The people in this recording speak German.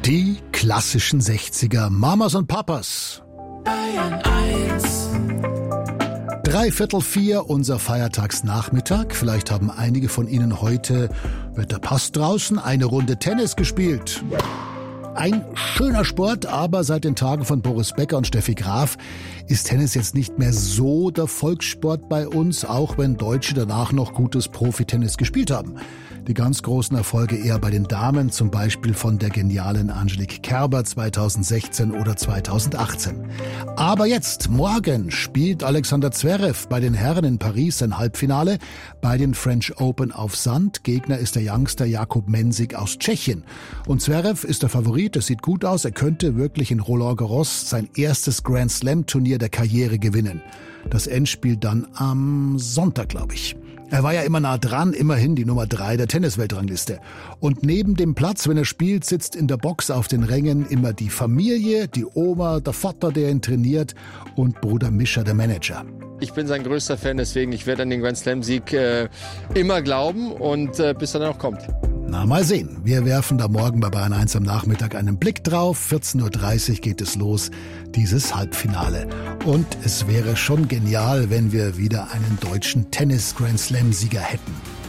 Die klassischen 60er Mamas und Papas. Bayern 1. 3:15, unser Feiertagsnachmittag. Vielleicht haben einige von Ihnen heute, Wetter passt draußen, eine Runde Tennis gespielt. Ein schöner Sport, aber seit den Tagen von Boris Becker und Steffi Graf ist Tennis jetzt nicht mehr so der Volkssport bei uns, auch wenn Deutsche danach noch gutes Profitennis gespielt haben. Die ganz großen Erfolge eher bei den Damen, zum Beispiel von der genialen Angelique Kerber 2016 oder 2018. Aber jetzt, morgen, spielt Alexander Zverev bei den Herren in Paris sein Halbfinale bei den French Open auf Sand. Gegner ist der Youngster Jakub Mensik aus Tschechien. Und Zverev ist der Favorit, es sieht gut aus, er könnte wirklich in Roland Garros sein erstes Grand Slam Turnier der Karriere gewinnen. Das Endspiel dann am Sonntag, glaube ich. Er war ja immer nah dran, immerhin die Nummer 3 der Tennisweltrangliste. Und neben dem Platz, wenn er spielt, sitzt in der Box auf den Rängen immer die Familie, die Oma, der Vater, der ihn trainiert und Bruder Mischa, der Manager. Ich bin sein größter Fan, deswegen ich werde an den Grand Slam-Sieg immer glauben und bis er dann auch kommt. Na, mal sehen. Wir werfen da morgen bei Bayern 1 am Nachmittag einen Blick drauf. 14:30 Uhr geht es los, dieses Halbfinale. Und es wäre schon genial, wenn wir wieder einen deutschen Tennis-Grand-Slam-Sieger hätten.